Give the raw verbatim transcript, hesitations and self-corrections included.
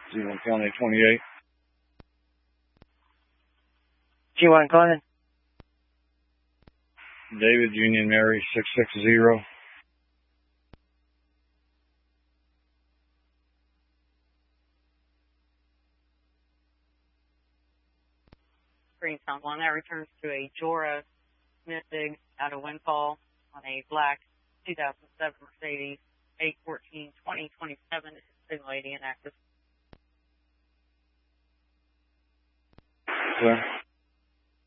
G one County twenty-eight. G one, go ahead. David Union Mary six six zero. Greentown one, that returns to a Jora Smithig out of Windfall on a black two thousand seven Mercedes eight fourteen twenty twenty-seven. Signal eighty inactive. Clear.